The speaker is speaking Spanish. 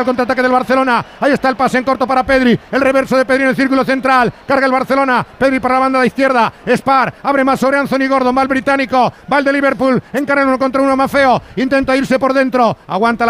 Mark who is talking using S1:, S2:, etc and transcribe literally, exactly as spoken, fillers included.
S1: el contraataque del Barcelona. Ahí está el pase en corto para Pedri. El reverso de Pedri en el círculo central. Carga el Barcelona. Pedri para la banda de izquierda. Spar abre más sobre Anthony Gordon. Va el británico. Va el de Liverpool. Encara uno contra uno más feo. Intenta irse por dentro. Aguanta la